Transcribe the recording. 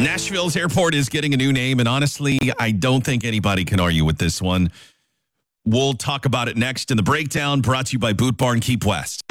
Nashville's airport is getting a new name, and honestly, I don't think anybody can argue with this one. We'll talk about it next in the breakdown, brought to you by Boot Barn Keep West.